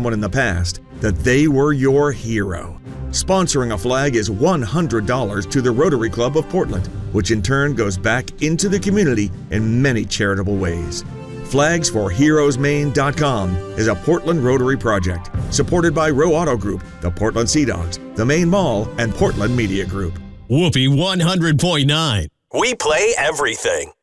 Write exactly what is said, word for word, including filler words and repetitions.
someone in the past that they were your hero. Sponsoring a flag is one hundred dollars to the Rotary Club of Portland, which in turn goes back into the community in many charitable ways. Flags for Heroes Maine dot com is a Portland Rotary project supported by Row Auto Group, the Portland Sea Dogs, the Maine Mall, and Portland Media Group. Whoopee one hundred point nine. We play everything.